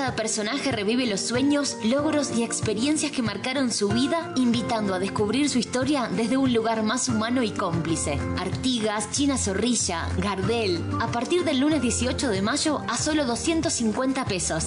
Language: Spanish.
cada personaje revive los sueños, logros y experiencias que marcaron su vida, invitando a descubrir su historia desde un lugar más humano y cómplice. Artigas, China Zorrilla, Gardel. A partir del lunes 18 de mayo a solo 250 pesos.